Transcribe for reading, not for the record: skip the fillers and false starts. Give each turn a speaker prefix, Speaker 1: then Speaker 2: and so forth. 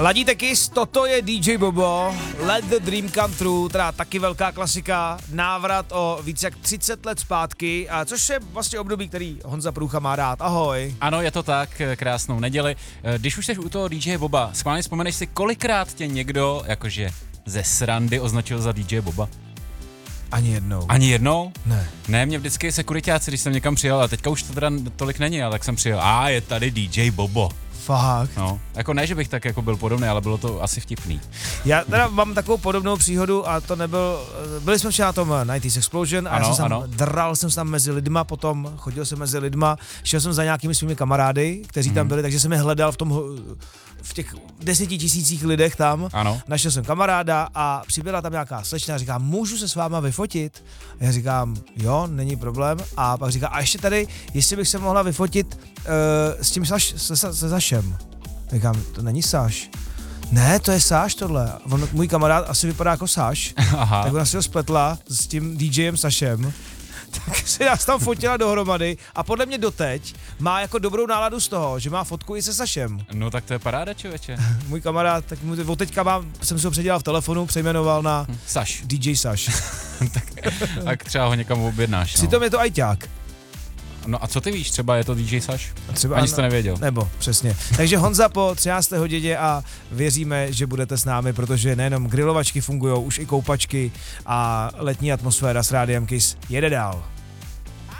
Speaker 1: Ladíte Kiss, toto je DJ Bobo, Let the Dream Come True, teda taky velká klasika, návrat o víc jak 30 let zpátky, a což je vlastně období, který Honza Průcha má rád. Ahoj.
Speaker 2: Ano, je to tak, krásnou neděli. Když už jsi u toho DJ Boba, schválně vzpomeneš si, kolikrát tě někdo jakože ze srandy označil za DJ Boba?
Speaker 1: Ani jednou.
Speaker 2: Ani jednou?
Speaker 1: Ne.
Speaker 2: Ne, mě vždycky sekuritáci, když jsem někam přijel, a teďka už to teda tolik není, ale tak jsem přijel, je tady DJ Bobo.
Speaker 1: Fakt.
Speaker 2: No, jako ne, že bych tak jako byl podobný, ale bylo to asi vtipný.
Speaker 1: Já teda mám takovou podobnou příhodu a to byli jsme včera na tom 90s Explosion a dral jsem se tam mezi lidma, potom chodil jsem mezi lidma, šel jsem za nějakými svými kamarády, kteří tam byli, takže jsem je hledal v těch 10 000 lidech tam.
Speaker 2: Ano.
Speaker 1: Našel jsem kamaráda a přibyla tam nějaká slečna a říká, můžu se s váma vyfotit? Já říkám, jo, není problém. A pak říká, a ještě tady, jestli bych se mohla vyfotit s tím se Sašem. Říkám, to není Saš. Ne, to je Saš tohle. Můj kamarád asi vypadá jako Saš.
Speaker 2: Aha.
Speaker 1: Tak ona si ho spletla s tím DJem Sašem. Tak se nás tam fotila dohromady a podle mě doteď má jako dobrou náladu z toho, že má fotku i se Sašem.
Speaker 2: No tak to je paráda, člověče.
Speaker 1: Můj kamarád, tak od teďka jsem si ho předělal v telefonu, přejmenoval na
Speaker 2: Saš.
Speaker 1: DJ Saš.
Speaker 2: tak třeba ho někam objednáš.
Speaker 1: Přitom je to ajťák.
Speaker 2: No a co ty víš, třeba je to DJ Saš?
Speaker 1: Třeba
Speaker 2: Ani jsi to nevěděl.
Speaker 1: Nebo, přesně. Takže Honza po 13. hodině a věříme, že budete s námi, protože nejenom grilovačky fungujou, už i koupačky a letní atmosféra s Rádiem Kiss jede dál.